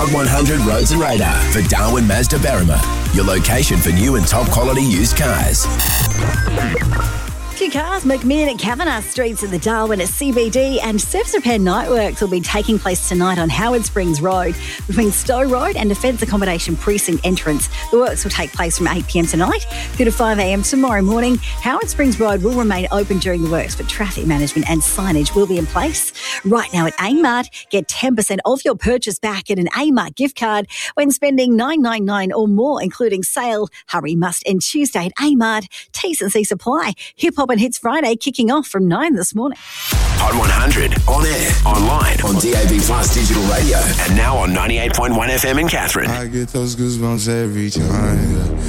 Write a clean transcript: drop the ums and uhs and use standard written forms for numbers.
Hot 100 Roads and Radar for Darwin Mazda Berrima, your location for new and top quality used cars. Two cars, McMinn at Kavanagh Streets at the Darwin at CBD, and Surface Repair Night Works will be taking place tonight on Howard Springs Road between Stowe Road and Defence Accommodation Precinct entrance. The works will take place from 8 p.m. tonight through to 5 a.m. tomorrow morning. Howard Springs Road will remain open during the works, but traffic management and signage will be in place. Right now at Amart, get 10% off your purchase back at an Amart gift card when spending $9.99 or more, including sale, hurry, must end Tuesday at Amart. T&C Supply. Hip Hop and Hits Friday kicking off from 9 this morning. Hot 100 on air, online, on DAB Plus digital radio, and now on 98.1 FM in Catherine. I get those goosebumps every time.